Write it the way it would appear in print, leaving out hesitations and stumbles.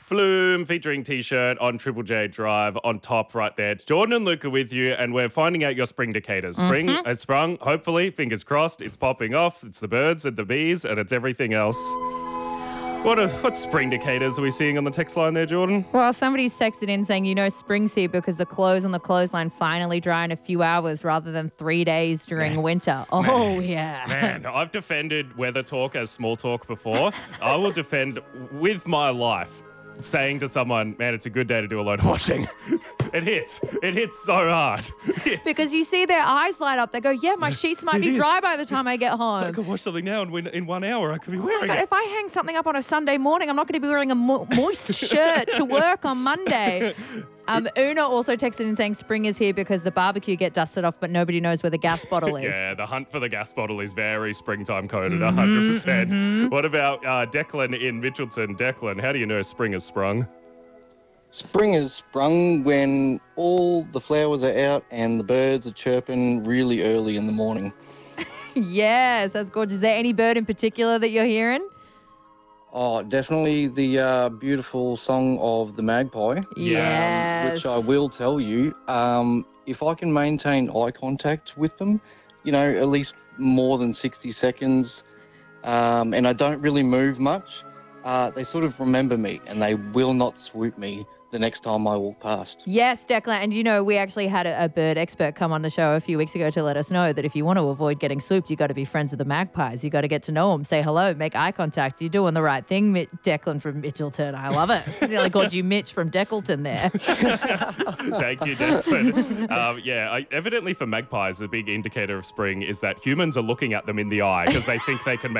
Flume featuring T-shirt on Triple J Drive on top right there. Jordan and Luke are with you, and we're finding out your spring indicators. Spring has sprung, hopefully, fingers crossed. It's popping off. It's the birds and the bees, and it's everything else. What spring indicators are we seeing on the text line there, Jordan? Well, somebody's texted in saying, spring's here because the clothes on the clothesline finally dry in a few hours rather than 3 days during winter. Oh, yeah. Man, I've defended weather talk as small talk before. I will defend with my life saying to someone, man, it's a good day to do a load of washing. It hits so hard. Because you see their eyes light up. They go, yeah, my sheets might be dry by the time I get home. I could wash something now and in 1 hour I could be wearing it. If I hang something up on a Sunday morning, I'm not going to be wearing a moist shirt to work on Monday. Una also texted in saying spring is here because the barbecue get dusted off, but nobody knows where the gas bottle is. Yeah, the hunt for the gas bottle is very springtime coded, 100%. What about Declan in Mitchelton? Declan, how do you know spring has sprung? Spring has sprung when all the flowers are out and the birds are chirping really early in the morning. Yes, that's gorgeous. Is there any bird in particular that you're hearing? Oh, definitely the beautiful song of the magpie. Yes. Which I will tell you, if I can maintain eye contact with them, at least more than 60 seconds, and I don't really move much, they sort of remember me and they will not swoop me the next time I walk past. Yes, Declan. And, we actually had a bird expert come on the show a few weeks ago to let us know that if you want to avoid getting swooped, you got to be friends with the magpies. You got to get to know them, say hello, make eye contact. You're doing the right thing, Declan from Mitchelton. I love it. I nearly called you Mitch from Deckleton there. Thank you, Declan. Evidently for magpies, the big indicator of spring is that humans are looking at them in the eye because they think they can make